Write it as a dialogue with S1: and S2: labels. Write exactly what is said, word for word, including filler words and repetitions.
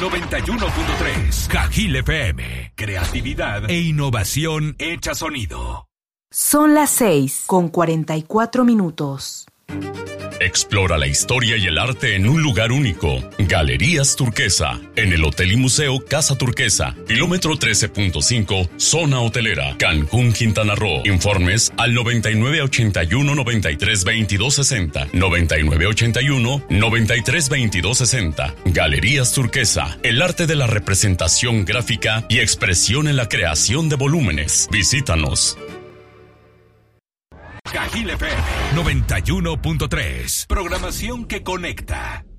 S1: noventa y uno punto tres. Cajil F M. Creatividad e innovación hecha sonido.
S2: Son las seis con cuarenta y cuatro minutos.
S3: Explora la historia y el arte en un lugar único. Galerías Turquesa, en el Hotel y Museo Casa Turquesa, kilómetro trece punto cinco, zona hotelera, Cancún, Quintana Roo. Informes al noventa y nueve ochenta y uno noventa y tres veintidós sesenta, noventa y nueve ochenta y uno noventa y tres veintidós sesenta. Galerías Turquesa, el arte de la representación gráfica y expresión en la creación de volúmenes. Visítanos.
S1: Cajil F M noventa y uno punto tres. Programación que conecta.